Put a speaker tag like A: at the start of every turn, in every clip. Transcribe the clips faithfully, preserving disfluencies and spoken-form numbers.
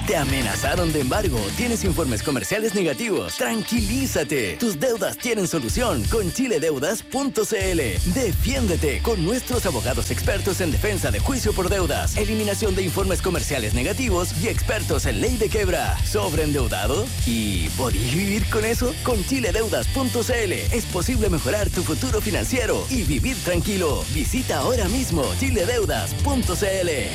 A: ¿Te amenazaron de embargo? ¿Tienes informes comerciales negativos? ¡Tranquilízate! Tus deudas tienen solución con chile deudas punto c l. Defiéndete con nuestros abogados expertos en defensa de juicio por deudas, eliminación de informes comerciales negativos y expertos en ley de quiebra. ¿Sobreendeudado? ¿Y podís vivir con eso? Con chile deudas punto c l es posible mejorar tu futuro financiero y vivir tranquilo. Visita ahora mismo chile deudas punto c l.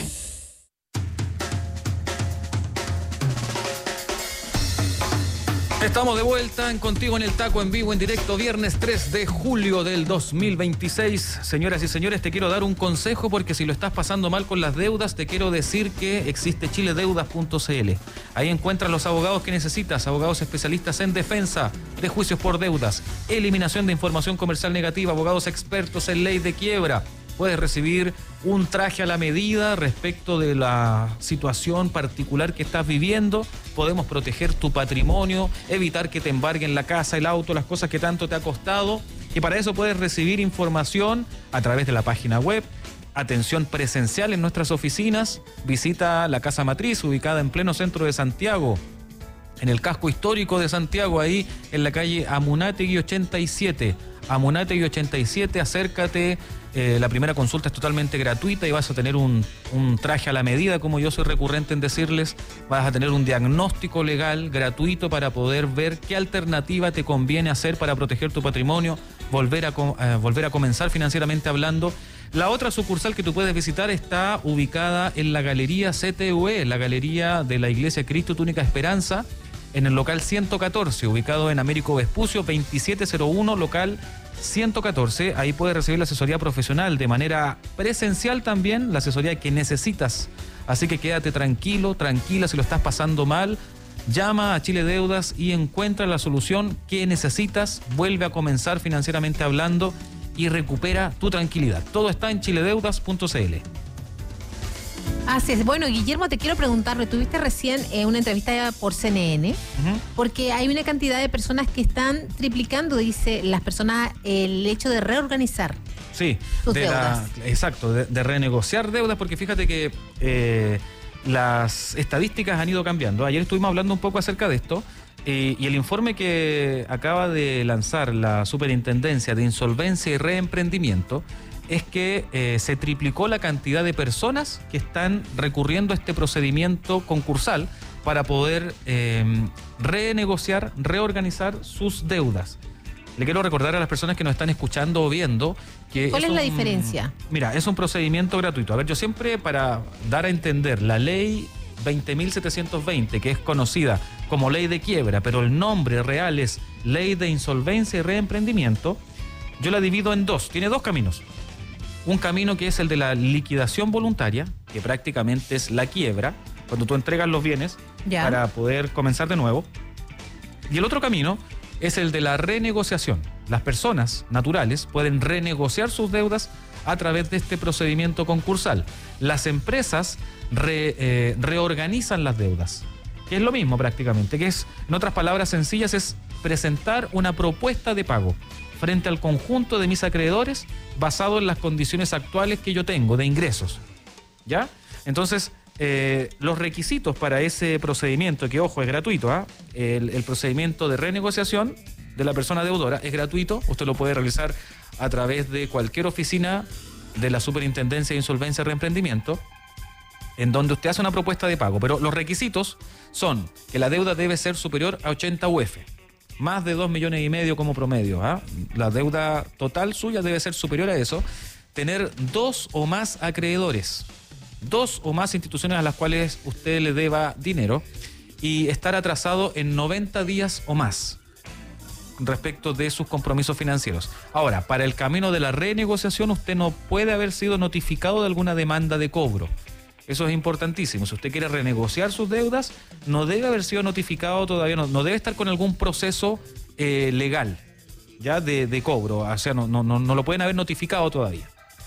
B: Estamos de vuelta en Contigo en el Taco, en vivo, en directo, viernes tres de julio del dos mil veintiséis. Señoras y señores, te quiero dar un consejo porque si lo estás pasando mal con las deudas, te quiero decir que existe chile deudas punto c l. Ahí encuentras los abogados que necesitas, abogados especialistas en defensa de juicios por deudas, eliminación de información comercial negativa, abogados expertos en ley de quiebra. Puedes recibir un traje a la medida respecto de la situación particular que estás viviendo. Podemos proteger tu patrimonio, evitar que te embarguen la casa, el auto, las cosas que tanto te ha costado. Y para eso puedes recibir información a través de la página web, atención presencial en nuestras oficinas. Visita la Casa Matriz, ubicada en pleno centro de Santiago, en el casco histórico de Santiago, ahí en la calle Amunátegui ochenta y siete. Amunátegui ochenta y siete, acércate. Eh, la primera consulta es totalmente gratuita y vas a tener un, un traje a la medida, como yo soy recurrente en decirles. Vas a tener un diagnóstico legal gratuito para poder ver qué alternativa te conviene hacer para proteger tu patrimonio, volver a, eh, volver a comenzar financieramente hablando. La otra sucursal que tú puedes visitar está ubicada en la Galería C T U E, la Galería de la Iglesia Cristo Tu Única Esperanza, en el local ciento catorce, ubicado en Américo Vespucio veintisiete cero uno, local ciento catorce. Ahí puedes recibir la asesoría profesional de manera presencial también, la asesoría que necesitas. Así que quédate tranquilo, tranquila si lo estás pasando mal. Llama a Chile Deudas y encuentra la solución que necesitas. Vuelve a comenzar financieramente hablando y recupera tu tranquilidad. Todo está en chile deudas punto c l.
C: Así es. Bueno, Guillermo, te quiero preguntar, tuviste recién eh, una entrevista por C N N, uh-huh. porque hay una cantidad de personas que están triplicando, dice las personas, el hecho de reorganizar.
B: Sí,
C: sus
B: de
C: deudas.
B: La, exacto, de, de renegociar deudas, porque fíjate que eh, las estadísticas han ido cambiando. Ayer estuvimos hablando un poco acerca de esto, eh, y el informe que acaba de lanzar la Superintendencia de Insolvencia y Reemprendimiento es que eh, se triplicó la cantidad de personas que están recurriendo a este procedimiento concursal para poder eh, renegociar, reorganizar sus deudas. Le quiero recordar a las personas que nos están escuchando o viendo que...
C: ¿Cuál es, es la un, diferencia?
B: Mira, es un procedimiento gratuito. A ver, yo siempre, para dar a entender la ley veinte mil setecientos veinte, que es conocida como ley de quiebra, pero el nombre real es ley de insolvencia y reemprendimiento, yo la divido en dos. Tiene dos caminos. Un camino que es el de la liquidación voluntaria, que prácticamente es la quiebra, cuando tú entregas los bienes ya. para poder comenzar de nuevo. Y el otro camino es el de la renegociación. Las personas naturales pueden renegociar sus deudas a través de este procedimiento concursal. Las empresas re, eh, reorganizan las deudas, que es lo mismo prácticamente, que es, en otras palabras sencillas, es presentar una propuesta de pago frente al conjunto de mis acreedores basado en las condiciones actuales que yo tengo de ingresos, ¿ya? Entonces, eh, los requisitos para ese procedimiento, que ojo, es gratuito, ¿ah? ¿eh? El, el procedimiento de renegociación de la persona deudora es gratuito, usted lo puede realizar a través de cualquier oficina de la Superintendencia de Insolvencia y Reemprendimiento, en donde usted hace una propuesta de pago, pero los requisitos son que la deuda debe ser superior a ochenta U F. Más de dos millones y medio como promedio. ¿eh? La deuda total suya debe ser superior a eso. Tener dos o más acreedores, dos o más instituciones a las cuales usted le deba dinero y estar atrasado en noventa días o más respecto de sus compromisos financieros. Ahora, para el camino de la renegociación, usted no puede haber sido notificado de alguna demanda de cobro. Eso es importantísimo. Si usted quiere renegociar sus deudas, no debe haber sido notificado todavía, no, no debe estar con algún proceso eh, legal ya de, de cobro. O sea, no, no, no, no lo pueden haber notificado todavía.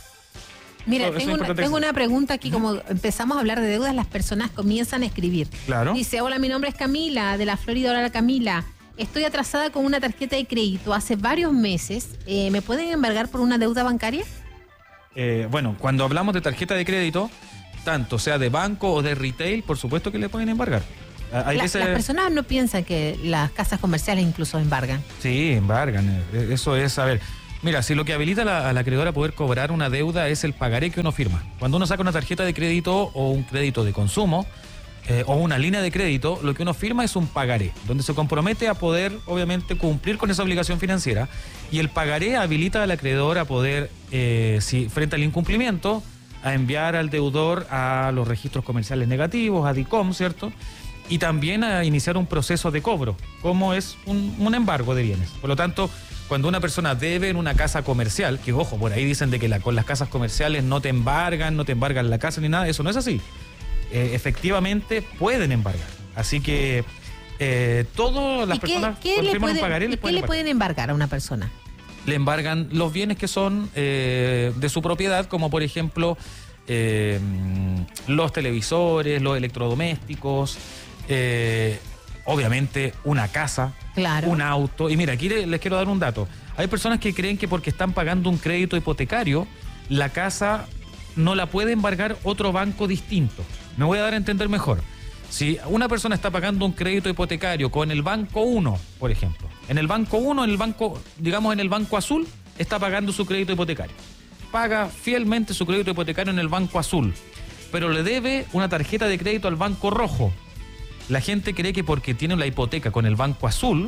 C: Mira, no, tengo, una, tengo una pregunta aquí. Como empezamos a hablar de deudas, las personas comienzan a escribir.
B: Claro.
C: Dice, hola, mi nombre es Camila, de la Florida. Hola, Camila. Estoy atrasada con una tarjeta de crédito hace varios meses. Eh, ¿Me pueden embargar por una deuda bancaria?
B: Eh, bueno, cuando hablamos de tarjeta de crédito, tanto sea de banco o de retail, por supuesto que le pueden embargar. Hay
C: La,
B: veces...
C: Las personas no piensan que las casas comerciales incluso embargan.
B: Sí, embargan. Eso es, a ver, mira, si lo que habilita a la, a la acreedora a poder cobrar una deuda es el pagaré que uno firma. Cuando uno saca una tarjeta de crédito o un crédito de consumo eh, o una línea de crédito, lo que uno firma es un pagaré, donde se compromete a poder, obviamente, cumplir con esa obligación financiera. Y el pagaré habilita al acreedor a poder, eh, si frente al incumplimiento, a enviar al deudor a los registros comerciales negativos, a DICOM, ¿cierto? Y también a iniciar un proceso de cobro, como es un, un embargo de bienes. Por lo tanto, cuando una persona debe en una casa comercial, que ojo, por ahí dicen de que la, con las casas comerciales no te embargan, no te embargan la casa ni nada, eso no es así. Eh, efectivamente pueden embargar. Así que eh, todas las
C: ¿Y qué,
B: personas
C: qué
B: cuando
C: le,
B: firman
C: pueden,
B: un pagaré, les
C: ¿qué
B: pueden
C: le
B: embargar.
C: pueden embargar a una persona?
B: Le embargan los bienes que son eh, de su propiedad, como por ejemplo eh, los televisores, los electrodomésticos, eh, obviamente una casa,
C: Claro.
B: un auto. Y mira, aquí les quiero dar un dato. Hay personas que creen que porque están pagando un crédito hipotecario, la casa no la puede embargar otro banco distinto. Me voy a dar a entender mejor. Si una persona está pagando un crédito hipotecario con el banco uno, por ejemplo, en el banco uno, en el banco, digamos en el banco azul, está pagando su crédito hipotecario. Paga fielmente su crédito hipotecario en el banco azul, pero le debe una tarjeta de crédito al banco rojo. La gente cree que porque tiene la hipoteca con el banco azul,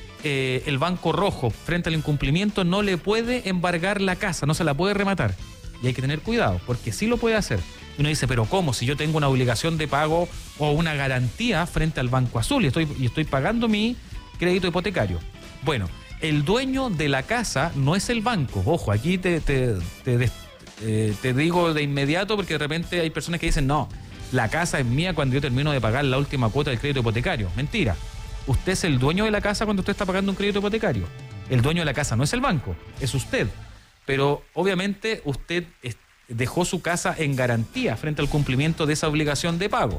B: eh, el banco rojo, frente al incumplimiento, no le puede embargar la casa, no se la puede rematar. Y hay que tener cuidado, porque sí lo puede hacer. Y uno dice, pero ¿cómo? Si yo tengo una obligación de pago o una garantía frente al banco azul y estoy, y estoy pagando mi crédito hipotecario. Bueno, el dueño de la casa no es el banco. Ojo, aquí te, te, te, te, te digo de inmediato, porque de repente hay personas que dicen, no, la casa es mía cuando yo termino de pagar la última cuota del crédito hipotecario. Mentira. Usted es el dueño de la casa cuando usted está pagando un crédito hipotecario. El dueño de la casa no es el banco, es usted. Pero obviamente usted dejó su casa en garantía frente al cumplimiento de esa obligación de pago.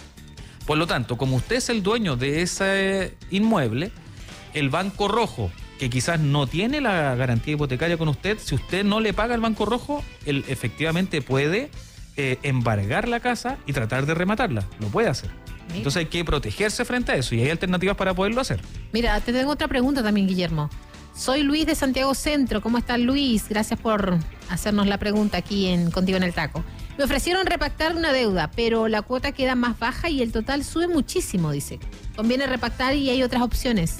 B: Por lo tanto, como usted es el dueño de ese inmueble, el banco rojo, que quizás no tiene la garantía hipotecaria con usted, si usted no le paga al banco rojo, él efectivamente puede eh, embargar la casa y tratar de rematarla. Lo puede hacer. Mira. Entonces hay que protegerse frente a eso y hay alternativas para poderlo hacer.
C: Mira, te tengo otra pregunta también, Guillermo. Soy Luis de Santiago Centro. ¿Cómo estás, Luis? Gracias por hacernos la pregunta aquí en Contigo en el Taco. Me ofrecieron repactar una deuda, pero la cuota queda más baja y el total sube muchísimo, dice. Conviene repactar y hay otras opciones.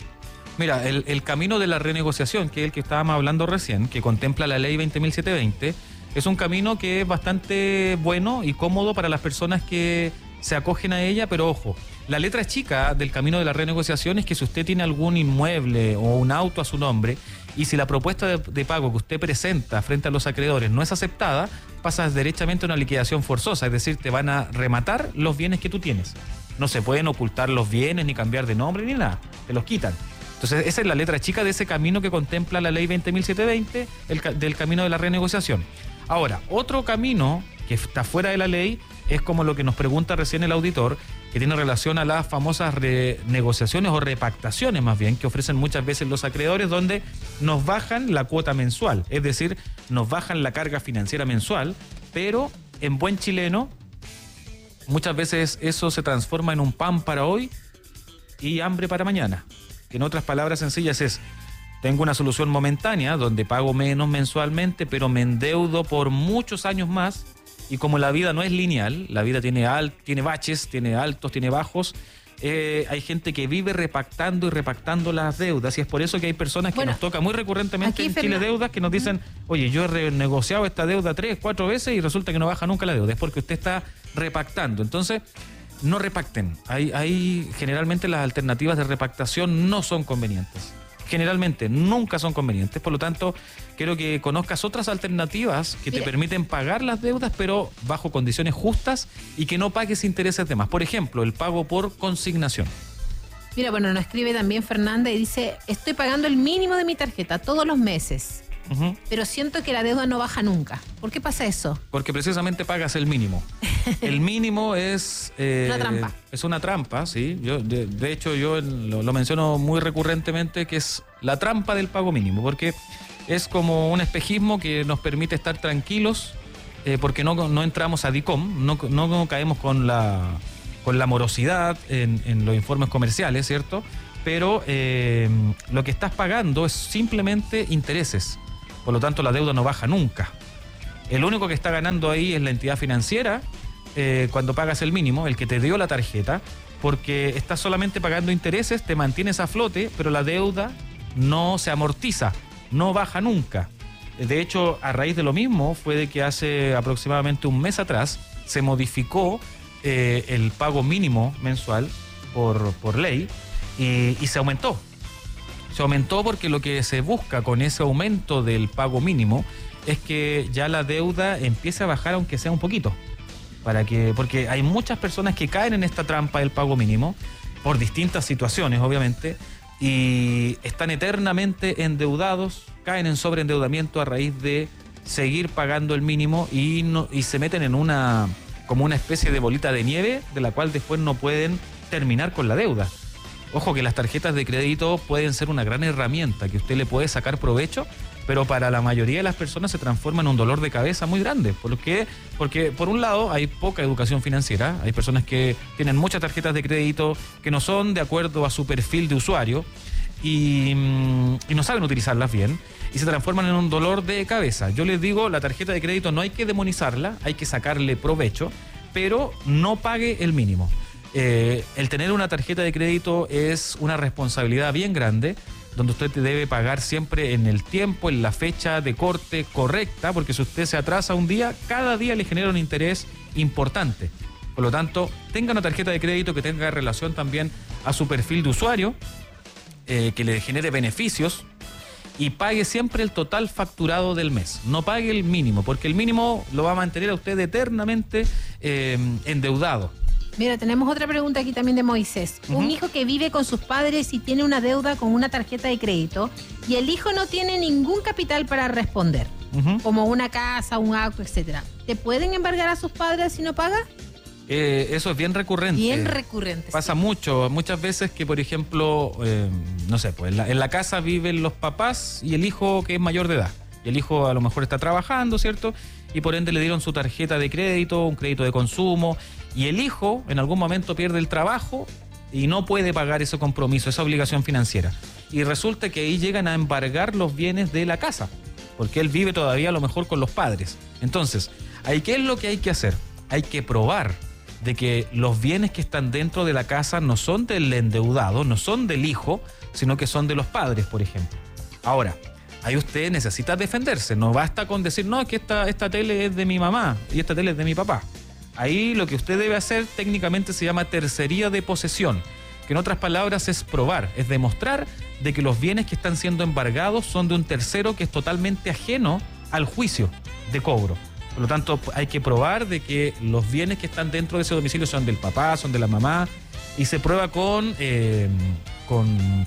B: Mira, el, el camino de la renegociación, que es el que estábamos hablando recién, que contempla la ley veinte mil setecientos veinte, es un camino que es bastante bueno y cómodo para las personas que se acogen a ella, pero ojo, la letra chica del camino de la renegociación es que si usted tiene algún inmueble o un auto a su nombre y si la propuesta de, de pago que usted presenta frente a los acreedores no es aceptada, pasas derechamente a una liquidación forzosa, es decir, te van a rematar los bienes que tú tienes. No se pueden ocultar los bienes, ni cambiar de nombre, ni nada, te los quitan. Entonces esa es la letra chica de ese camino que contempla la ley veinte mil setecientos veinte, el, del camino de la renegociación. Ahora, otro camino que está fuera de la ley es como lo que nos pregunta recién el auditor, que tiene relación a las famosas renegociaciones o repactaciones más bien, que ofrecen muchas veces los acreedores, donde nos bajan la cuota mensual, es decir, nos bajan la carga financiera mensual, pero en buen chileno, muchas veces eso se transforma en un pan para hoy y hambre para mañana. En otras palabras sencillas es, tengo una solución momentánea donde pago menos mensualmente, pero me endeudo por muchos años más. Y como la vida no es lineal, la vida tiene, al, tiene baches, tiene altos, tiene bajos, eh, hay gente que vive repactando y repactando las deudas. Y es por eso que hay personas que bueno, nos toca muy recurrentemente en Chile deudas que nos dicen, oye, yo he renegociado esta deuda tres, cuatro veces y resulta que no baja nunca la deuda. Es porque usted está repactando. Entonces, no repacten. Hay, hay generalmente las alternativas de repactación no son convenientes. Generalmente nunca son convenientes, por lo tanto quiero que conozcas otras alternativas que te Mira. permiten pagar las deudas, pero bajo condiciones justas y que no pagues intereses de más. Por ejemplo, el pago por consignación.
C: Mira, bueno, nos escribe también Fernanda y dice, estoy pagando el mínimo de mi tarjeta todos los meses, uh-huh. pero siento que la deuda no baja nunca. ¿Por qué pasa eso?
B: Porque precisamente pagas el mínimo. El mínimo es... Eh,
C: una trampa.
B: Es una trampa, sí. Yo, de, de hecho, yo lo, lo menciono muy recurrentemente, que es la trampa del pago mínimo, porque es como un espejismo que nos permite estar tranquilos eh, porque no, no entramos a DICOM, no, no, no caemos con la, con la morosidad en, en los informes comerciales, ¿cierto? Pero eh, lo que estás pagando es simplemente intereses. Por lo tanto, la deuda no baja nunca. El único que está ganando ahí es la entidad financiera eh, cuando pagas el mínimo, el que te dio la tarjeta, porque estás solamente pagando intereses, te mantienes a flote, pero la deuda no se amortiza, no baja nunca. De hecho, a raíz de lo mismo fue de que hace aproximadamente un mes atrás se modificó eh, el pago mínimo mensual por, por ley y, y se aumentó. Se aumentó porque lo que se busca con ese aumento del pago mínimo es que ya la deuda empiece a bajar aunque sea un poquito. Para que, porque hay muchas personas que caen en esta trampa del pago mínimo por distintas situaciones, obviamente, y están eternamente endeudados, caen en sobreendeudamiento a raíz de seguir pagando el mínimo y, no, y se meten en una como una especie de bolita de nieve de la cual después no pueden terminar con la deuda. Ojo que las tarjetas de crédito pueden ser una gran herramienta que usted le puede sacar provecho, pero para la mayoría de las personas se transforma en un dolor de cabeza muy grande. ¿Por qué? Porque por un lado hay poca educación financiera, hay personas que tienen muchas tarjetas de crédito que no son de acuerdo a su perfil de usuario y, y no saben utilizarlas bien y se transforman en un dolor de cabeza. Yo les digo, la tarjeta de crédito no hay que demonizarla, hay que sacarle provecho, pero no pague el mínimo. Eh, el tener una tarjeta de crédito es una responsabilidad bien grande, donde usted debe pagar siempre en el tiempo, en la fecha de corte correcta, porque si usted se atrasa un día, cada día le genera un interés importante. Por lo tanto, tenga una tarjeta de crédito que tenga relación también a su perfil de usuario, eh, que le genere beneficios y pague siempre el total facturado del mes. No pague el mínimo, porque el mínimo lo va a mantener a usted eternamente eh, endeudado.
C: Mira, tenemos otra pregunta aquí también de Moisés. Uh-huh. Un hijo que vive con sus padres y tiene una deuda con una tarjeta de crédito y el hijo no tiene ningún capital para responder, uh-huh. como una casa, un auto, etcétera. ¿Te pueden embargar a sus padres si no paga?
B: Eh, eso es bien recurrente.
C: Bien recurrente.
B: Pasa
C: sí.
B: mucho, muchas veces que, por ejemplo, eh, no sé, pues en la, en la casa viven los papás y el hijo que es mayor de edad. Y el hijo a lo mejor está trabajando, ¿cierto? Y por ende le dieron su tarjeta de crédito, un crédito de consumo. Y el hijo en algún momento pierde el trabajo y no puede pagar ese compromiso, esa obligación financiera. Y resulta que ahí llegan a embargar los bienes de la casa, porque él vive todavía a lo mejor con los padres. Entonces, ¿ahí qué es lo que hay que hacer? Hay que probar de que los bienes que están dentro de la casa no son del endeudado, no son del hijo, sino que son de los padres, por ejemplo. Ahora, ahí usted necesita defenderse, no basta con decir, no, es que esta, esta tele es de mi mamá y esta tele es de mi papá. Ahí lo que usted debe hacer técnicamente se llama tercería de posesión, que en otras palabras es probar, es demostrar de que los bienes que están siendo embargados son de un tercero que es totalmente ajeno al juicio de cobro. Por lo tanto, hay que probar de que los bienes que están dentro de ese domicilio son del papá, son de la mamá, y se prueba con, eh, con,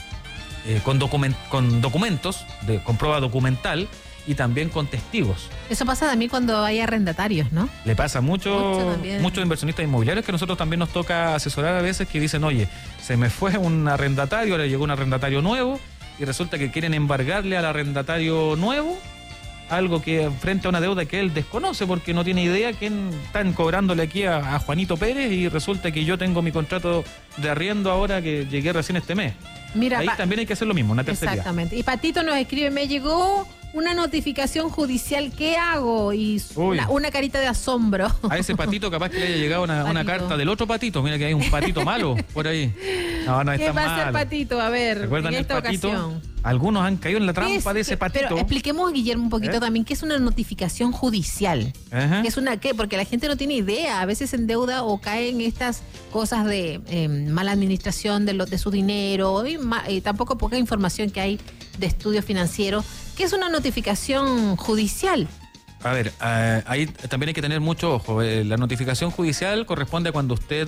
B: eh, con, document, con documentos, de, con prueba documental, y también con testigos.
C: Eso pasa también cuando hay arrendatarios, ¿no?
B: Le pasa mucho, mucho muchos inversionistas inmobiliarios que nosotros también nos toca asesorar a veces, que dicen, oye, se me fue un arrendatario, ahora llegó un arrendatario nuevo y resulta que quieren embargarle al arrendatario nuevo algo que frente a una deuda que él desconoce porque no tiene idea quién están cobrándole aquí a, a Juanito Pérez, y resulta que yo tengo mi contrato de arriendo ahora que llegué recién este mes.
C: Mira,
B: ahí también hay que hacer lo mismo, una tercería.
C: Exactamente. Y Patito nos escribe, me llegó una notificación judicial, ¿qué hago? Y una, una carita de asombro.
B: A ese Patito capaz que le haya llegado una, una carta del otro Patito. Mira que hay un Patito malo por ahí. No, no es
C: ¿Qué
B: tan
C: va a hacer
B: malo.
C: Patito? A ver,
B: ¿Recuerdan
C: en esta
B: el Patito?
C: ocasión.
B: Algunos han caído en la trampa
C: es,
B: de ese Patito.
C: Pero expliquemos, Guillermo, un poquito ¿Eh? también qué es una notificación judicial.
B: Ajá.
C: ¿Qué es una qué? Porque la gente no tiene idea. A veces se endeuda o cae en estas cosas de eh, mala administración de, lo, de su dinero y, ma, y tampoco poca información que hay de estudios financieros. ¿Qué es una notificación judicial?
B: A ver, uh, ahí también hay que tener mucho ojo. Eh, la notificación judicial corresponde a cuando usted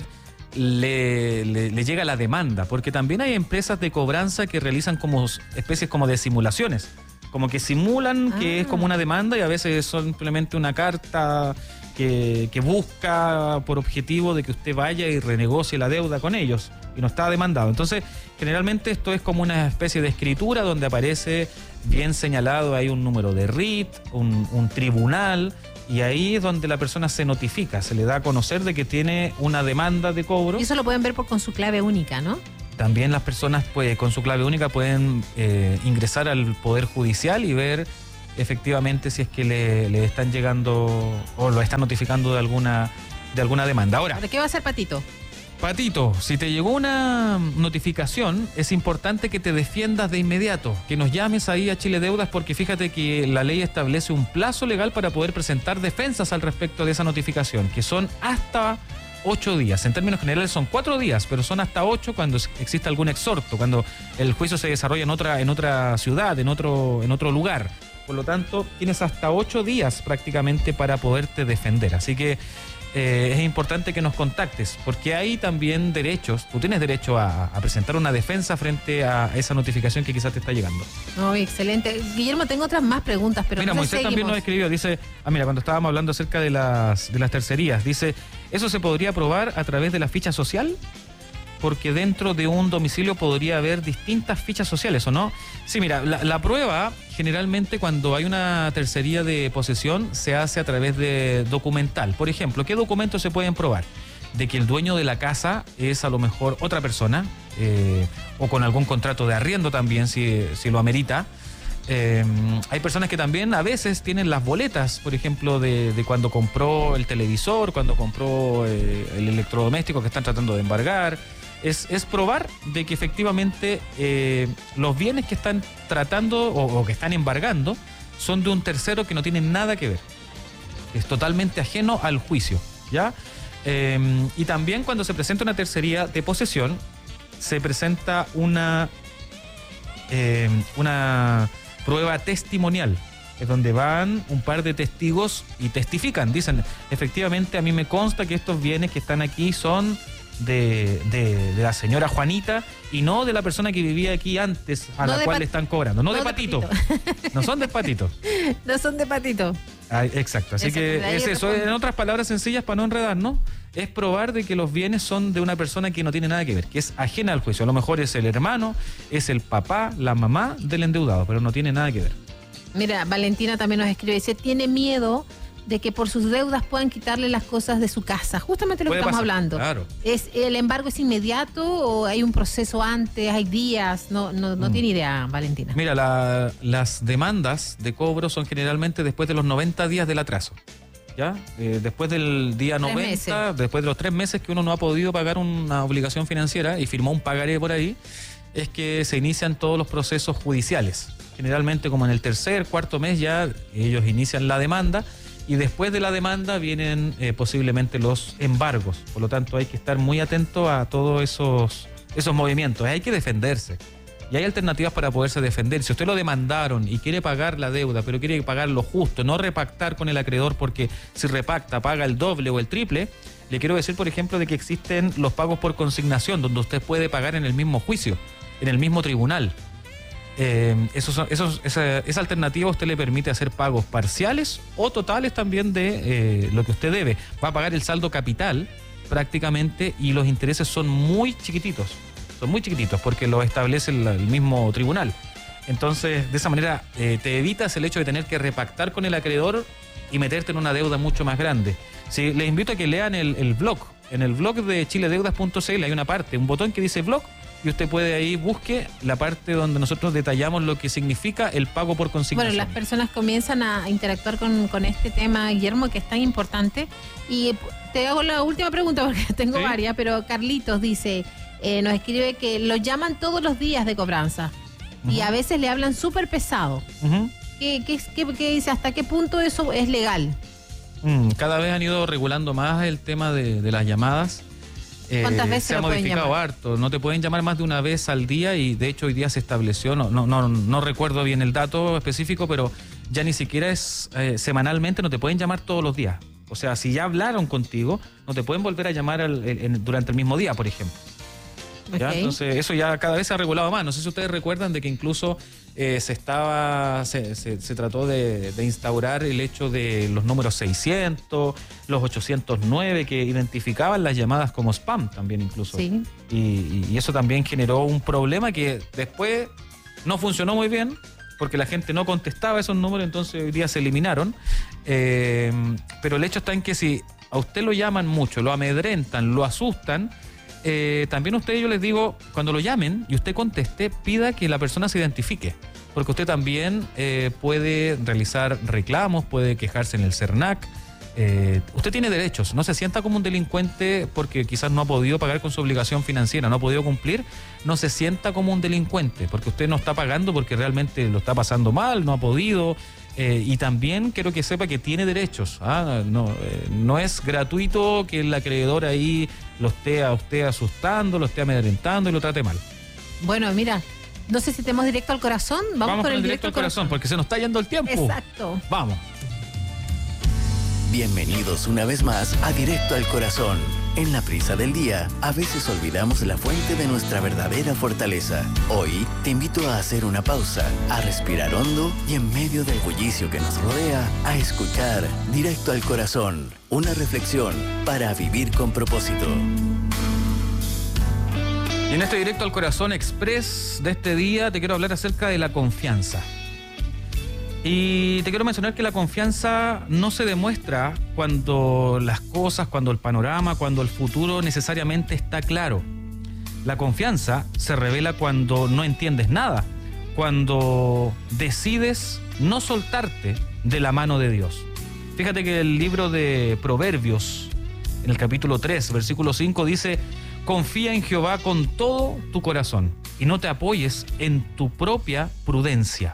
B: le, le, le llega la demanda, porque también hay empresas de cobranza que realizan como especies como de simulaciones, como que simulan ah. que es como una demanda y a veces es simplemente una carta que, que busca por objetivo de que usted vaya y renegocie la deuda con ellos y no está demandado. Entonces, generalmente esto es como una especie de escritura donde aparece bien señalado, hay un número de R I T, un, un tribunal y ahí es donde la persona se notifica, se le da a conocer de que tiene una demanda de cobro.
C: Y eso lo pueden ver por con su clave única, ¿no?
B: También las personas pues, con su clave única pueden eh, ingresar al Poder Judicial y ver efectivamente si es que le, le están llegando o lo están notificando de alguna, de alguna demanda. Ahora,
C: ¿Pero qué va a hacer Patito?
B: Patito, si te llegó una notificación, es importante que te defiendas de inmediato, que nos llames ahí a Chile Deudas, porque fíjate que la ley establece un plazo legal para poder presentar defensas al respecto de esa notificación, que son hasta ocho días. En términos generales son cuatro días, pero son hasta ocho cuando existe algún exhorto, cuando el juicio se desarrolla en otra, en otra ciudad, en otro, en otro lugar. Por lo tanto, tienes hasta ocho días prácticamente para poderte defender. Así que eh, es importante que nos contactes, porque hay también derechos. Tú tienes derecho a, a presentar una defensa frente a esa notificación que quizás te está llegando.
C: Oh, excelente. Guillermo, tengo otras más preguntas, pero
B: mira,
C: no
B: Moisés también nos escribió, dice, ah, mira, cuando estábamos hablando acerca de las, de las tercerías, dice, ¿eso se podría aprobar a través de la ficha social? Porque dentro de un domicilio podría haber distintas fichas sociales, ¿o no? Sí, mira, la, la prueba generalmente cuando hay una tercería de posesión se hace a través de documental. Por ejemplo, ¿qué documentos se pueden probar? De que el dueño de la casa es a lo mejor otra persona, eh, o con algún contrato de arriendo también, si, si lo amerita. Eh, hay personas que también a veces tienen las boletas, por ejemplo, de, de cuando compró el televisor, cuando compró eh, el electrodoméstico que están tratando de embargar. Es, es probar de que efectivamente eh, los bienes que están tratando o, o que están embargando son de un tercero que no tiene nada que ver. Es totalmente ajeno al juicio, ¿ya? Eh, y también cuando se presenta una tercería de posesión, se presenta una, eh, una prueba testimonial, es donde van un par de testigos y testifican, dicen, efectivamente a mí me consta que estos bienes que están aquí son De, de, de la señora Juanita y no de la persona que vivía aquí antes a
C: no
B: la cual le están cobrando. No,
C: no
B: de
C: de
B: Patito.
C: Patito.
B: No son de Patito.
C: No son de Patito.
B: Ah, exacto. Así
C: Exacto,
B: que es eso.
C: responde.
B: En otras palabras sencillas, para no enredarnos, es probar de que los bienes son de una persona que no tiene nada que ver, que es ajena al juicio. A lo mejor es el hermano, es el papá, la mamá del endeudado, pero no tiene nada que ver.
C: Mira, Valentina también nos escribe, dice, tiene miedo de que por sus deudas puedan quitarle las cosas de su casa. Justamente lo que
B: Puede
C: estamos
B: pasar,
C: hablando.
B: claro.
C: ¿Es, ¿El embargo es inmediato o hay un proceso antes, hay días? No, no, no
B: Mm.
C: tiene idea, Valentina.
B: Mira, la- las demandas de cobro son generalmente después de los noventa días del atraso. ¿Ya? Eh, después del día
C: Tres
B: noventa,
C: meses.
B: después de los tres meses que uno no ha podido pagar una obligación financiera y firmó un pagaré por ahí, es que se inician todos los procesos judiciales. Generalmente como en el tercer, cuarto mes ya ellos inician la demanda y después de la demanda vienen eh, posiblemente los embargos. Por lo tanto hay que estar muy atento a todos esos, esos movimientos. Hay que defenderse. Y hay alternativas para poderse defender. Si usted lo demandaron y quiere pagar la deuda, pero quiere pagar lo justo, no repactar con el acreedor porque si repacta paga el doble o el triple, le quiero decir, por ejemplo, de que existen los pagos por consignación, donde usted puede pagar en el mismo juicio, en el mismo tribunal. Eh, esos, son- esos, esa, esa alternativa a usted le permite hacer pagos parciales o totales también de eh, lo que usted debe. Va a pagar el saldo capital prácticamente y los intereses son muy chiquititos. Son muy chiquititos porque lo establece el, el mismo tribunal. Entonces, de esa manera eh, te evitas el hecho de tener que repactar con el acreedor y meterte en una deuda mucho más grande. Sí, les invito a que lean el, el blog. En el blog de chile deudas punto c l hay una parte, un botón que dice blog, y usted puede ahí, busque la parte donde nosotros detallamos lo que significa el pago por consignación.
C: Bueno, las personas comienzan a interactuar con, con este tema, Guillermo, que es tan importante. Y te hago la última pregunta porque tengo
B: ¿Sí?
C: varias, pero Carlitos dice, eh, nos escribe que lo llaman todos los días de cobranza y
B: Ujú.
C: a veces le hablan súper pesado.
B: Ujú.
C: ¿Qué, qué, qué- qué dice? ¿Hasta qué punto eso es legal?
B: Mm, cada vez han ido regulando más el tema de, de las llamadas. Eh,
C: ¿Cuántas veces
B: se ha
C: lo pueden
B: modificado
C: llamar?
B: harto. No te pueden llamar más de una vez al día y de hecho hoy día se estableció, no, no, no, no recuerdo bien el dato específico, pero ya ni siquiera es eh, semanalmente, no te pueden llamar todos los días. O sea, si ya hablaron contigo, no te pueden volver a llamar al- el- en- durante el mismo día, por ejemplo. ¿Ya?
C: Ok.
B: Entonces eso ya cada vez se ha regulado más. No sé si ustedes recuerdan de que incluso eh, se estaba se, se- se trató de, de instaurar el hecho de los números seiscientos, los ochocientos nueve que identificaban las llamadas como spam también incluso.
C: Sí.
B: Y, y- y eso también generó un problema que después no funcionó muy bien porque la gente no contestaba esos números, entonces hoy día se eliminaron. Eh, pero el hecho está en que si a usted lo llaman mucho, lo amedrentan, lo asustan, eh, también a usted yo les digo, cuando lo llamen y usted conteste, pida que la persona se identifique, porque usted también eh, puede realizar reclamos, puede quejarse en el CERNAC. Eh, usted tiene derechos, no se sienta como un delincuente porque quizás no ha podido pagar con su obligación financiera, no ha podido cumplir, no se sienta como un delincuente porque usted no está pagando porque realmente lo está pasando mal, no ha podido, eh, y también quiero que sepa que tiene derechos, ¿ah? no, eh, no es gratuito que el acreedor ahí lo esté a usted asustando, lo esté amedrentando y lo trate mal.
C: Bueno, mira, no sé si tenemos directo al corazón, vamos,
B: Vamos
C: con,
B: con
C: el
B: el
C: directo,
B: directo al corazón, corazón porque se nos está yendo el tiempo.
C: Exacto.
B: Vamos.
A: Bienvenidos una vez más a Directo al Corazón. En la prisa del día, a veces olvidamos la fuente de nuestra verdadera fortaleza. Hoy te invito a hacer una pausa, a respirar hondo y en medio del bullicio que nos rodea, a escuchar Directo al Corazón, una reflexión para vivir con propósito.
B: Y en este Directo al Corazón Express de este día te quiero hablar acerca de la confianza. Y te quiero mencionar que la confianza no se demuestra cuando las cosas, cuando el panorama, cuando el futuro necesariamente está claro. La confianza se revela cuando no entiendes nada, cuando decides no soltarte de la mano de Dios. Fíjate que el libro de Proverbios, en el capítulo tres, versículo cinco, dice: confía en Jehová con todo tu corazón y no te apoyes en tu propia prudencia.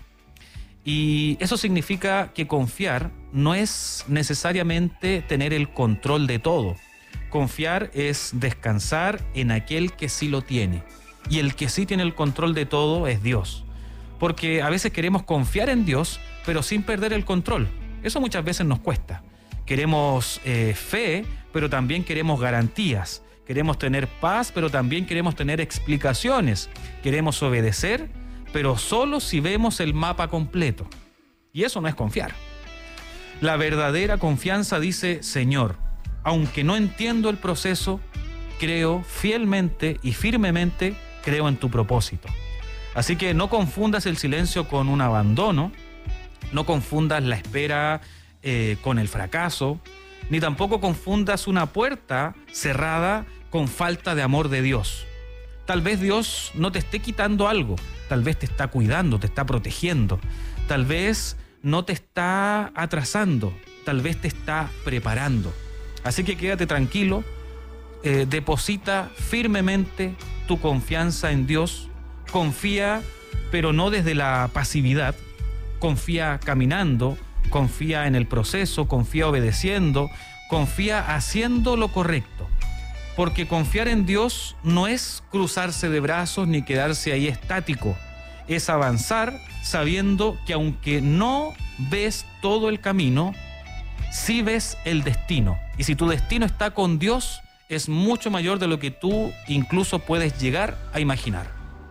B: Y eso significa que confiar no es necesariamente tener el control de todo. Confiar es descansar en aquel que sí lo tiene. Y el que sí tiene el control de todo es Dios. Porque a veces queremos confiar en Dios, pero sin perder el control. Eso muchas veces nos cuesta. Queremos eh, fe, pero también queremos garantías. Queremos tener paz, pero también queremos tener explicaciones. Queremos obedecer, pero solo si vemos el mapa completo. Y eso no es confiar. La verdadera confianza dice: Señor, aunque no entiendo el proceso, creo fielmente y firmemente, creo en tu propósito. Así que no confundas el silencio con un abandono, no confundas la espera eh, con el fracaso, ni tampoco confundas una puerta cerrada con falta de amor de Dios. Tal vez Dios no te esté quitando algo, tal vez te está cuidando, te está protegiendo, tal vez no te está atrasando, tal vez te está preparando. Así que quédate tranquilo, eh, deposita firmemente tu confianza en Dios, confía, pero no desde la pasividad, confía caminando, confía en el proceso, confía obedeciendo, confía haciendo lo correcto. Porque confiar en Dios no es cruzarse de brazos ni quedarse ahí estático. Es avanzar sabiendo que aunque no ves todo el camino, sí ves el destino. Y si tu destino está con Dios, es mucho mayor de lo que tú incluso puedes llegar a imaginar.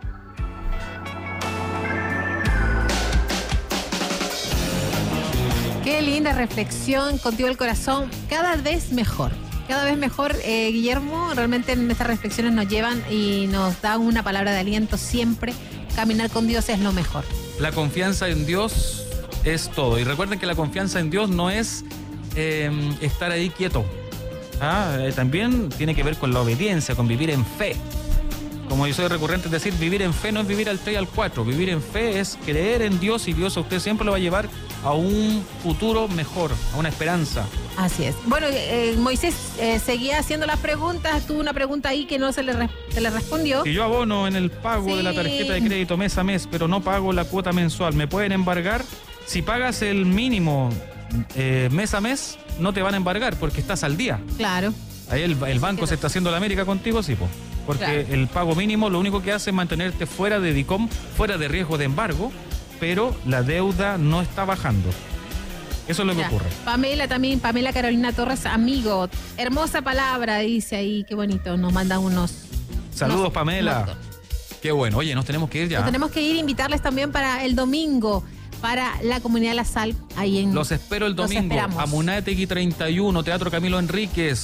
C: Qué linda reflexión, contigo el corazón, cada vez mejor. Cada vez mejor, eh, Guillermo, realmente en estas reflexiones nos llevan y nos dan una palabra de aliento siempre. Caminar con Dios es lo mejor.
B: La confianza en Dios es todo. Y recuerden que la confianza en Dios no es eh, estar ahí quieto. Ah, eh, también tiene que ver con la obediencia, con vivir en fe. Como yo soy recurrente en decir, vivir en fe no es vivir al tres y al cuatro. Vivir en fe es creer en Dios y Dios a usted siempre lo va a llevar a un futuro mejor, a una esperanza.
C: Así es. Bueno, eh, Moisés eh, seguía haciendo las preguntas. Tuvo una pregunta ahí que no se le, re- se le respondió.
B: Si yo abono en el pago
C: Sí.
B: de la tarjeta de crédito mes a mes, pero no pago la cuota mensual, ¿me pueden embargar? Si pagas el mínimo eh, mes a mes, no te van a embargar porque estás al día.
C: Claro.
B: Ahí el, el banco se está haciendo la América contigo, sí, po. Porque
C: Claro.
B: el pago mínimo lo único que hace es mantenerte fuera de DICOM, fuera de riesgo de embargo, pero la deuda no está bajando. Eso es lo
C: Mira,
B: que ocurre.
C: Pamela también, Pamela Carolina Torres, amigo. Hermosa palabra, dice ahí, qué bonito. Nos manda unos...
B: Saludos,
C: unos-
B: Pamela.
C: unos-
B: Qué bueno. Oye, nos tenemos que ir ya.
C: Nos tenemos que ir, invitarles también para el domingo, para la Comunidad La Sal, ahí en...
B: Los espero el
C: Los
B: domingo.
C: esperamos.
B: Amunategui treinta y uno, Teatro Camilo Enríquez.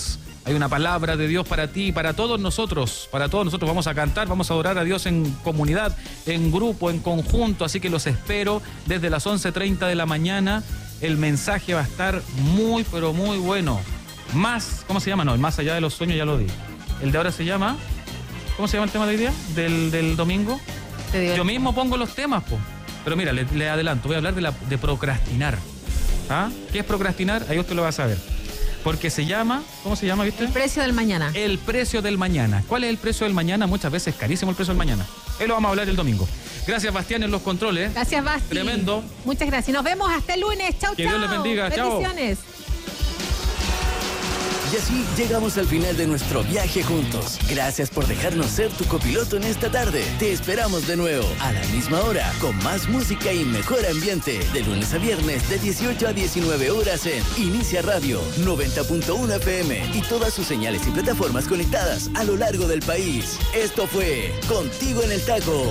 B: Hay una palabra de Dios para ti y para todos nosotros. Para todos nosotros vamos a cantar, vamos a adorar a Dios en comunidad, en grupo, en conjunto. Así que los espero desde las once treinta de la mañana. El mensaje va a estar muy, pero muy bueno. Más, ¿cómo se llama? No, el más allá de los sueños ya lo di. El de ahora se llama, ¿cómo se llama el tema de hoy día? Del, del domingo. Yo mismo pongo los temas, po. Pero mira, le, le adelanto, voy a hablar de, la, de procrastinar. ¿Ah? ¿Qué es procrastinar? Ahí usted lo va a saber. Porque se llama, ¿cómo se llama, viste?
C: El precio del mañana.
B: El precio del mañana. ¿Cuál es el precio del mañana? Muchas veces carísimo el precio del mañana. Ahí lo vamos a hablar el domingo. Gracias, Bastián, en los controles.
C: Gracias, Basti.
B: Tremendo.
C: Muchas gracias. Nos vemos hasta el lunes. Chau, chau.
B: Que Dios les bendiga. Chao.
C: Bendiciones.
A: Y así llegamos al final de nuestro viaje juntos. Gracias por dejarnos ser tu copiloto en esta tarde. Te esperamos de nuevo, a la misma hora, con más música y mejor ambiente. De lunes a viernes, de dieciocho a diecinueve horas en Inicia Radio, noventa punto uno F M y todas sus señales y plataformas conectadas a lo largo del país. Esto fue Contigo en el Taco.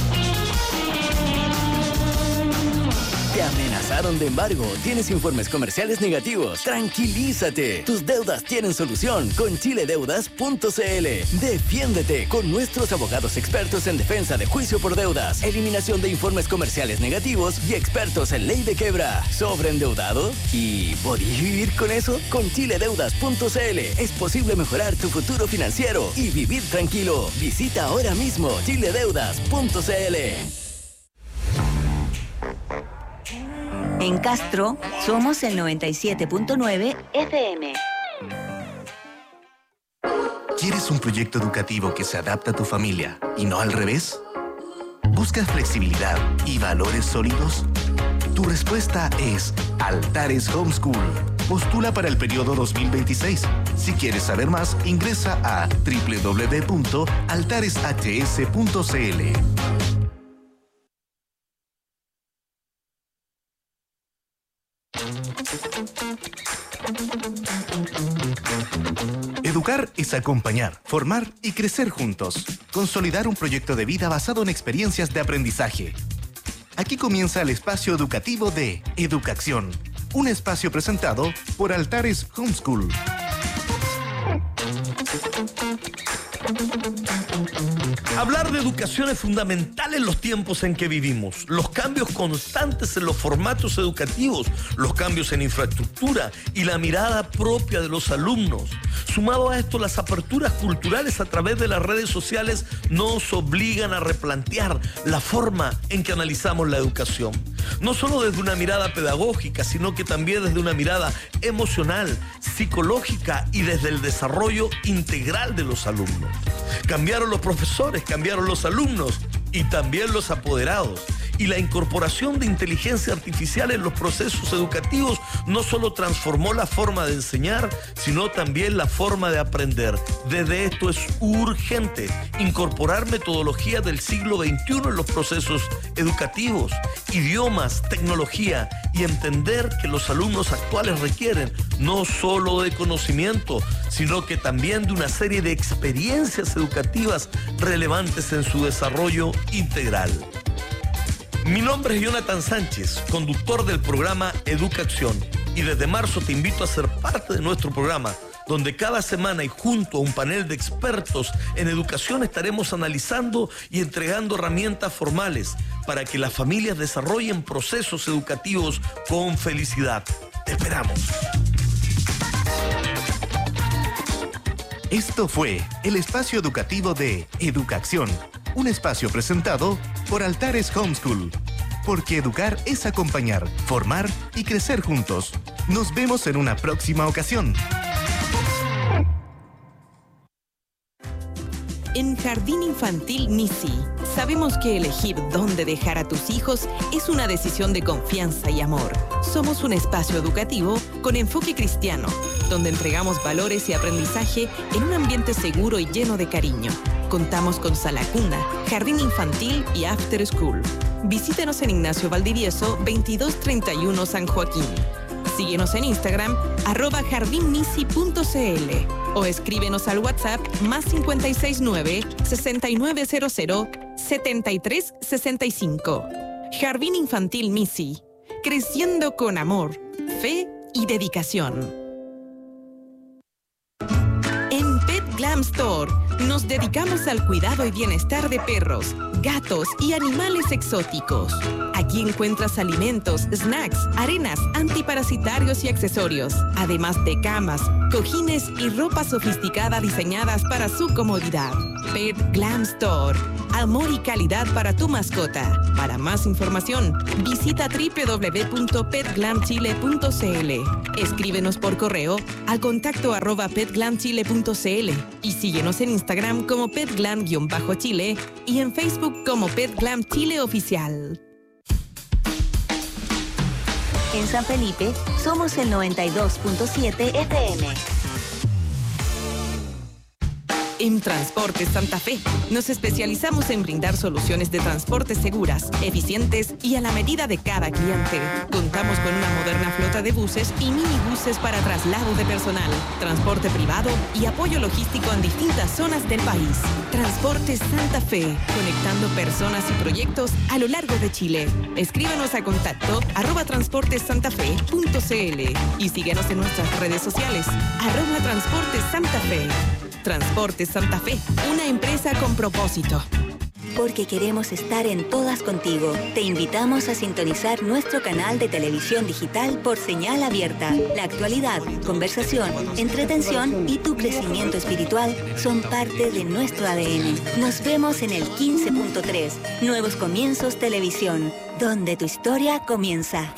A: ¿Te amenazaron de embargo? ¿Tienes informes comerciales negativos? Tranquilízate. Tus deudas tienen solución con chile deudas punto c l. Defiéndete con nuestros abogados expertos en defensa de juicio por deudas, eliminación de informes comerciales negativos y expertos en ley de quiebra. ¿Sobreendeudado? ¿Y podías vivir con eso? Con chile deudas punto c l es posible mejorar tu futuro financiero y vivir tranquilo. Visita ahora mismo chile deudas punto c l.
D: En Castro, somos el noventa y siete punto nueve F M.
E: ¿Quieres un proyecto educativo que se adapte a tu familia y no al revés? ¿Buscas flexibilidad y valores sólidos? Tu respuesta es Altares Homeschool. Postula para el periodo dos mil veintiséis. Si quieres saber más, ingresa a doble u doble u doble u punto altares h s punto c l. Educar es acompañar, formar y crecer juntos. Consolidar un proyecto de vida basado en experiencias de aprendizaje. Aquí comienza el espacio educativo de Educación. Un espacio presentado por Altares Homeschool.
F: Hablar de educación es fundamental en los tiempos en que vivimos. Los cambios constantes en los formatos educativos, los cambios en infraestructura y la mirada propia de los alumnos. Sumado a esto, las aperturas culturales a través de las redes sociales nos obligan a replantear la forma en que analizamos la educación. No solo desde una mirada pedagógica, sino que también desde una mirada emocional, psicológica y desde el desarrollo integral de los alumnos. Cambiaron los profesores, cambiaron los alumnos y también los apoderados. Y la incorporación de inteligencia artificial en los procesos educativos no solo transformó la forma de enseñar, sino también la forma de aprender. Desde esto es urgente incorporar metodologías del siglo veintiuno en los procesos educativos, idiomas, tecnología y entender que los alumnos actuales requieren no solo de conocimiento, sino que también de una serie de experiencias educativas relevantes en su desarrollo integral. Mi nombre es Jonathan Sánchez, conductor del programa Educación, y desde marzo te invito a ser parte de nuestro programa, donde cada semana y junto a un panel de expertos en educación estaremos analizando y entregando herramientas formales para que las familias desarrollen procesos educativos con felicidad. Te esperamos.
E: Esto fue el espacio educativo de Educación, un espacio presentado por Altares Homeschool. Porque educar es acompañar, formar y crecer juntos. Nos vemos en una próxima ocasión.
G: En Jardín Infantil Nisi, sabemos que elegir dónde dejar a tus hijos es una decisión de confianza y amor. Somos un espacio educativo con enfoque cristiano, donde entregamos valores y aprendizaje en un ambiente seguro y lleno de cariño. Contamos con sala cuna, jardín infantil y after school. Visítenos en Ignacio Valdivieso, veintidós treinta y uno San Joaquín. Síguenos en Instagram, arroba jardinnisi punto c l o escríbenos al WhatsApp más cinco seis nueve, seis nueve cero cero, siete tres seis cinco. Jardín Infantil Nisi, creciendo con amor, fe y dedicación. Glam Store. Nos dedicamos al cuidado y bienestar de perros, gatos y animales exóticos. Aquí encuentras alimentos, snacks, arenas, antiparasitarios y accesorios, además de camas, cojines y ropa sofisticada diseñadas para su comodidad. Pet Glam Store. Amor y calidad para tu mascota. Para más información, visita doble u doble u doble u punto pet glam chile punto c l. Escríbenos por correo al contacto arroba pet glam chile punto c l y síguenos en Instagram como petglam-chile y en Facebook como Petglam Chile Oficial.
D: En San Felipe somos el noventa y dos punto siete F M.
G: En Transportes Santa Fe, nos especializamos en brindar soluciones de transporte seguras, eficientes y a la medida de cada cliente. Contamos con una moderna flota de buses y minibuses para traslado de personal, transporte privado y apoyo logístico en distintas zonas del país. Transportes Santa Fe, conectando personas y proyectos a lo largo de Chile. Escríbanos a contacto arroba transportesantafe punto c l y síguenos en nuestras redes sociales, arroba Transportes Santa Fe. Transportes Santa Fe, una empresa con propósito.
D: Porque queremos estar en todas contigo, te invitamos a sintonizar nuestro canal de televisión digital por señal abierta. La actualidad, conversación, entretención y tu crecimiento espiritual son parte de nuestro A D N. Nos vemos en el quince punto tres, Nuevos Comienzos Televisión, donde tu historia comienza.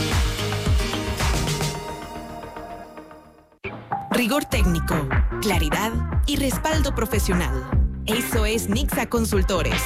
G: Rigor técnico, claridad y respaldo profesional. Eso es Nixa Consultores.